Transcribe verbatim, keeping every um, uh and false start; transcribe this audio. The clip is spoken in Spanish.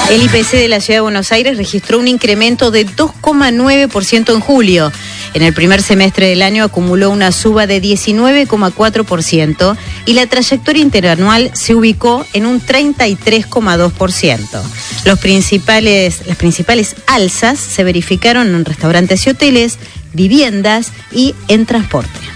El I P C de la Ciudad de Buenos Aires registró un incremento de dos coma nueve por ciento en julio. En el primer semestre del año acumuló una suba de diecinueve coma cuatro por ciento y la trayectoria interanual se ubicó en un treinta y tres coma dos por ciento. Los principales, las principales alzas se verificaron en restaurantes y hoteles, viviendas y en transporte.